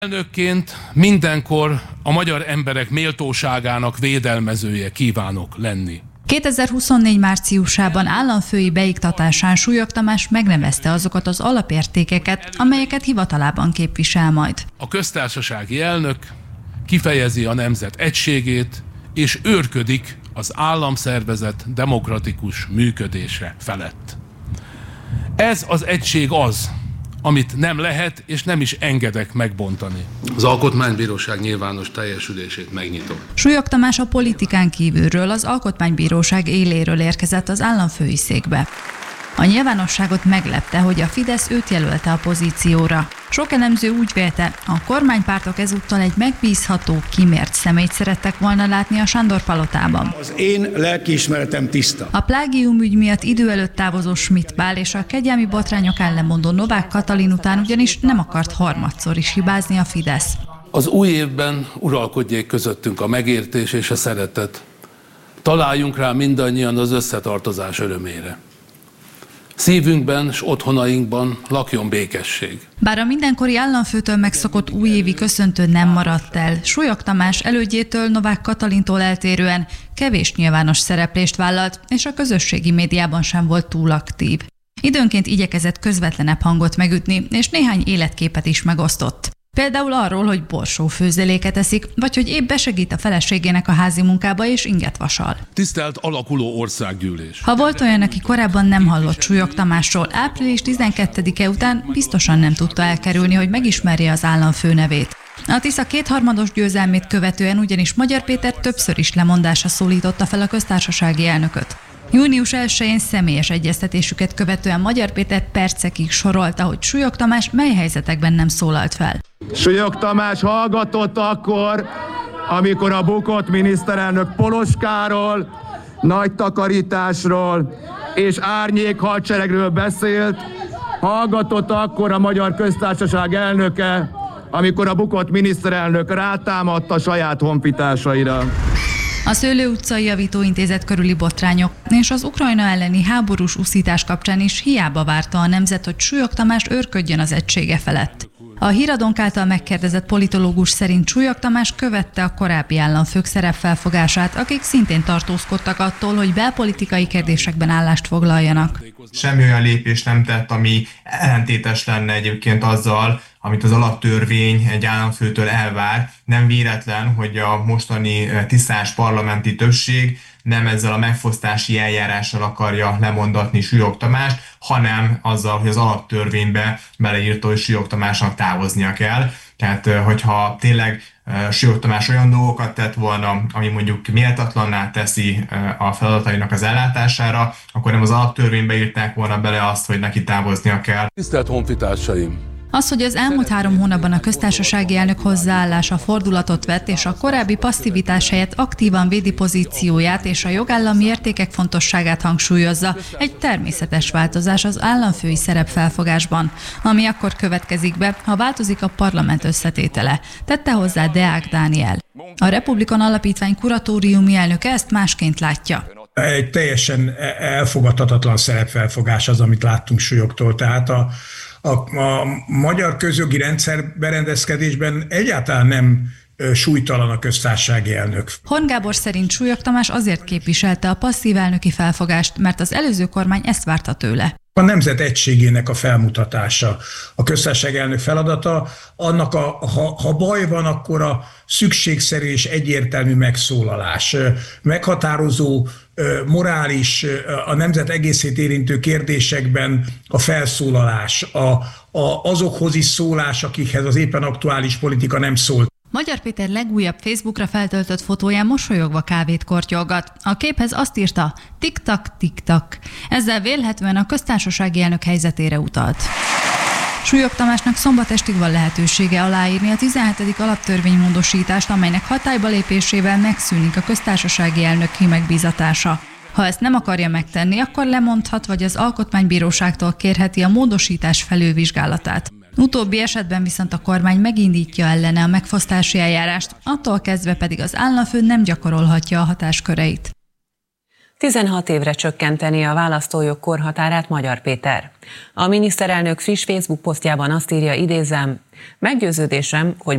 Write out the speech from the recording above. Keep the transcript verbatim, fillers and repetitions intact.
Elnökként mindenkor a magyar emberek méltóságának védelmezője kívánok lenni. kétezer-huszonnégy márciusában államfői beiktatásán Súlyog Tamás megnevezte azokat az alapértékeket, amelyeket hivatalában képvisel majd. A köztársasági elnök kifejezi a nemzet egységét, és őrködik az államszervezet demokratikus működése felett. Ez az egység az, amit nem lehet és nem is engedek megbontani. Az Alkotmánybíróság nyilvános teljesülését megnyitom. Súlyog Tamás a politikán kívülről, az Alkotmánybíróság éléről érkezett az államfői székbe. A nyilvánosságot meglepte, hogy a Fidesz őt jelölte a pozícióra. Sok elemző úgy vélte, a kormánypártok ezúttal egy megbízható, kimért személyt szerettek volna látni a Sándor palotában. Az én lelkiismeretem tiszta. A plágium ügy miatt idő előtt távozó Schmidt Pál és a kegyelmi botrányok ellenmondó Novák Katalin után ugyanis nem akart harmadszor is hibázni a Fidesz. Az új évben uralkodjék közöttünk a megértés és a szeretet. Találjunk rá mindannyian az összetartozás örömére. Szívünkben és otthonainkban lakjon békesség. Bár a mindenkori államfőtől megszokott újévi köszöntő nem maradt el, Súlyog Tamás elődjétől, Novák Katalintól eltérően kevés nyilvános szereplést vállalt, és a közösségi médiában sem volt túl aktív. Időnként igyekezett közvetlenebb hangot megütni, és néhány életképet is megosztott. Például arról, hogy borsófőzeléket eszik, vagy hogy épp besegít a feleségének a házi munkába és inget vasal. Tisztelt alakuló országgyűlés! Ha volt olyan, aki korábban nem hallott Súlyog Tamásról, április tizenkettedike után biztosan nem tudta elkerülni, hogy megismerje az államfő nevét. A Tisza kétharmados győzelmét követően ugyanis Magyar Péter többször is lemondásra szólította fel a köztársasági elnököt. június elsején személyes egyeztetésüket követően Magyar Péter percekig sorolta, hogy Súlyog Tamás mely helyzetekben nem szólalt fel. Súlyog Tamás hallgatott akkor, amikor a bukott miniszterelnök Poloskáról, nagy takarításról és árnyék hadseregről beszélt, hallgatott akkor a Magyar Köztársaság elnöke, amikor a bukott miniszterelnök rátámadt a saját honfitársaira. A Szőlő utcai javítóintézet körüli botrányok és az Ukrajna elleni háborús uszítás kapcsán is hiába várta a nemzet, hogy Súlyog Tamás őrködjön az egysége felett. A Híradónk által megkérdezett politológus szerint Súlyog Tamás követte a korábbi államfők szerepfelfogását, akik szintén tartózkodtak attól, hogy belpolitikai kérdésekben állást foglaljanak. Semmi olyan lépést nem tett, ami ellentétes lenne egyébként azzal, amit az alaptörvény egy államfőtől elvár. Nem véletlen, hogy a mostani tisztás parlamenti többség nem ezzel a megfosztási eljárással akarja lemondatni Súlyog Tamást, hanem azzal, hogy az alaptörvénybe beleírta, hogy Súlyog Tamásnak távoznia kell. Tehát, hogyha tényleg Súlyog Tamás olyan dolgokat tett volna, ami mondjuk méltatlanná teszi a feladatainak az ellátására, akkor nem az alaptörvénybe írták volna bele azt, hogy neki távoznia kell. Tisztelt honfitársaim! Az, hogy az elmúlt három hónapban a köztársasági elnök hozzáállása fordulatot vett, és a korábbi passzivitás helyett aktívan védi pozícióját és a jogállami értékek fontosságát hangsúlyozza, egy természetes változás az államfői szerepfelfogásban, ami akkor következik be, ha változik a parlament összetétele, tette hozzá Deák Dániel. A Republikon Alapítvány kuratóriumi elnöke ezt másként látja. Egy teljesen elfogadhatatlan szerepfelfogás az, amit láttunk Súlyogtól, tehát a A, a magyar közjogi rendszer berendezkedésben egyáltalán nem súlytalan a köztársasági elnök. Horn Gábor szerint Súlyog Tamás azért képviselte a passzív elnöki felfogást, mert az előző kormány ezt várta tőle. A nemzet egységének a felmutatása, a köztársasági elnök feladata, annak a, ha, ha baj van, akkor a szükségszerű és egyértelmű megszólalás, meghatározó, morális, a nemzet egészét érintő kérdésekben a felszólalás, a, a, azokhoz is szólás, akikhez az éppen aktuális politika nem szólt. Magyar Péter legújabb Facebookra feltöltött fotóján mosolyogva kávét kortyolgat. A képhez azt írta, tik-tak, tik-tak. Ezzel vélhetően a köztársasági elnök helyzetére utalt. Súlyog Tamásnak szombat estig van lehetősége aláírni a tizenhetedik alaptörvénymódosítást, amelynek hatályba lépésével megszűnik a köztársasági elnöki megbízatása. Ha ezt nem akarja megtenni, akkor lemondhat, vagy az Alkotmánybíróságtól kérheti a módosítás felülvizsgálatát. Utóbbi esetben viszont a kormány megindítja ellene a megfosztási eljárást, attól kezdve pedig az államfő nem gyakorolhatja a hatásköreit. tizenhat évre csökkenteni a választójog korhatárát Magyar Péter. A miniszterelnök friss Facebook posztjában azt írja, idézem, meggyőződésem, hogy